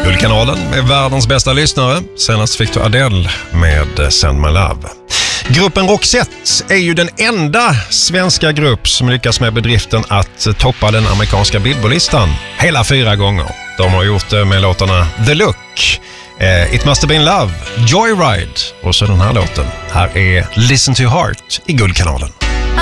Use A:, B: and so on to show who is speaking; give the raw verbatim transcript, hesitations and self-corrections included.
A: Guldkanalen med världens bästa lyssnare. Senast fick du Adele med Send My Love. Gruppen Roxette är ju den enda svenska grupp som lyckas med bedriften att toppa den amerikanska Billboard-listan hela fyra gånger. De har gjort det med låtarna The Look, eh, It Must Have Been Love, Joyride och så den här låten. Här är Listen to Your Heart i Guldkanalen.